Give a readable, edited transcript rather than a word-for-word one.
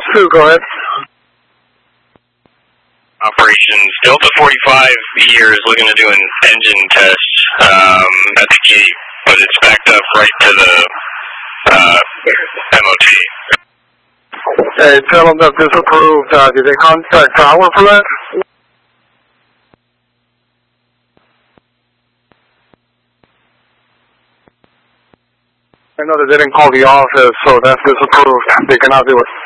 2, go ahead. Operations Delta 45 here is looking to do an engine test at the gate, but it's backed up right to the MOT. Hey, tell them that disapproved. Did they contact Power for that? I know they didn't call the office, so that's disapproved. They cannot do it.